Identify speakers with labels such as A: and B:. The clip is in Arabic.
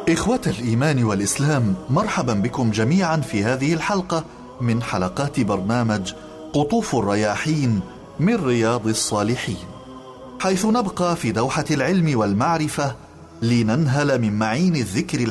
A: إخوة الإيمان والإسلام، مرحبا بكم جميعا في هذه الحلقة من حلقات برنامج قطوف الرياحين من رياض الصالحين، حيث نبقى في دوحة العلم والمعرفة لننهل من معين الذكر